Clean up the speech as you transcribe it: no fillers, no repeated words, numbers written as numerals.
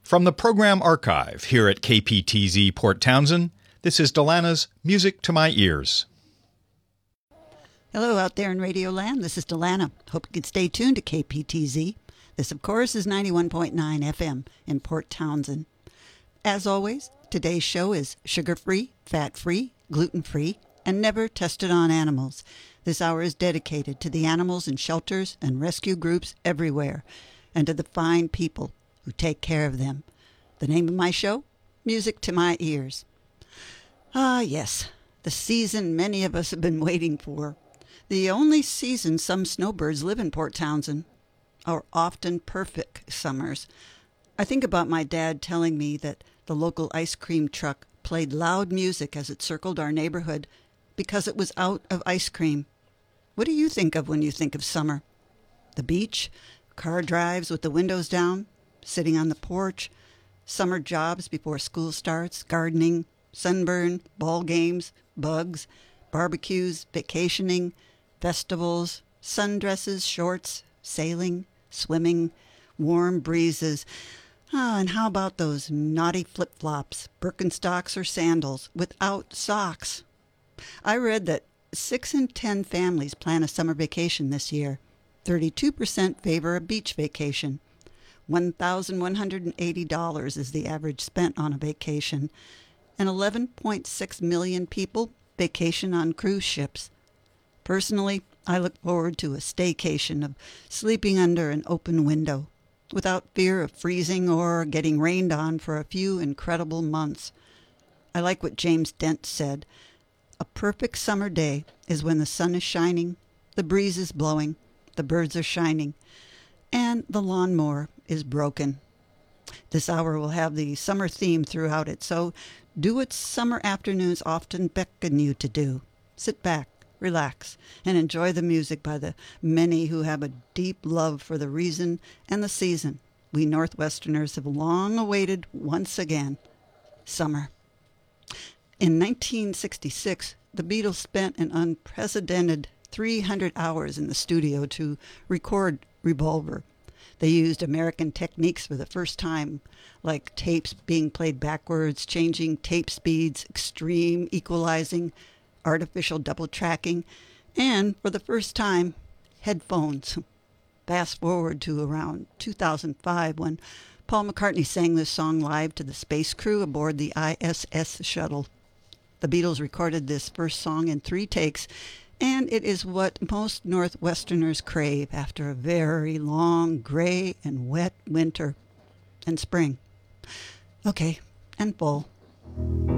From the program archive here at KPTZ Port Townsend, this is Delana's Music to My Ears. Hello out there in Radio Land. This is Delana. Hope you can stay tuned to KPTZ. This, of course, is 91.9 FM in Port Townsend. As always, today's show is sugar-free, fat-free, gluten-free, and never tested on animals. This hour is dedicated to the animals in shelters and rescue groups everywhere, and to the fine people who take care of them. The name of my show? Music to My Ears. Ah, yes, the season many of us have been waiting for. The only season some snowbirds live in Port Townsend. Our often perfect summers. I think about my dad telling me that the local ice cream truck played loud music as it circled our neighborhood because it was out of ice cream. What do you think of when you think of summer? The beach, car drives with the windows down, sitting on the porch, summer jobs before school starts, gardening, sunburn, ball games, bugs, barbecues, vacationing, festivals, sundresses, shorts, sailing, swimming, warm breezes. And how about those naughty flip-flops, Birkenstocks or sandals, without socks? I read that 6 in 10 families plan a summer vacation this year. 32% favor a beach vacation. $1,180 is the average spent on a vacation, and 11.6 million people vacation on cruise ships. Personally, I look forward to a staycation of sleeping under an open window, without fear of freezing or getting rained on for a few incredible months. I like what James Dent said. A perfect summer day is when the sun is shining, the breeze is blowing, the birds are shining, and the lawnmower is broken. This hour will have the summer theme throughout it, so do what summer afternoons often beckon you to do. Sit back, relax, and enjoy the music by the many who have a deep love for the reason and the season we Northwesterners have long awaited once again, summer. In 1966, the Beatles spent an unprecedented 300 hours in the studio to record Revolver. They used American techniques for the first time, like tapes being played backwards, changing tape speeds, extreme equalizing, artificial double tracking, and for the first time, headphones. Fast forward to around 2005 when Paul McCartney sang this song live to the space crew aboard the ISS shuttle. The Beatles recorded this first song in 3 takes, and it is what most Northwesterners crave after a very long, gray, and wet winter and spring. Okay, and full.